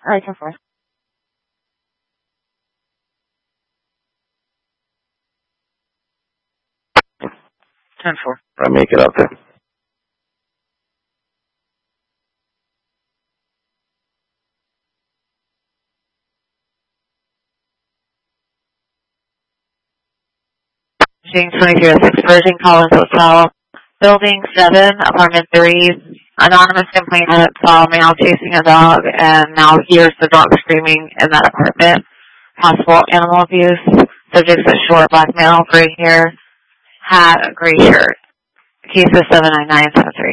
Alright, 10-4. I make it out there. June 2006, Virgin Collins Hotel, Building 7, Apartment 3. Anonymous complainant saw a male chasing a dog and now hears the dog screaming in that apartment. Possible animal abuse. Subject's a short black male, gray hair, hat, a gray shirt. Case is 79973.